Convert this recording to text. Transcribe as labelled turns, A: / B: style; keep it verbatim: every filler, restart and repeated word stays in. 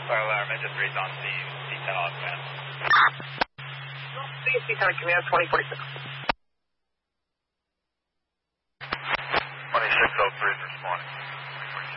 A: Fire alarm, engine three's on scene, C ten on command.
B: C ten on command, twenty forty-six.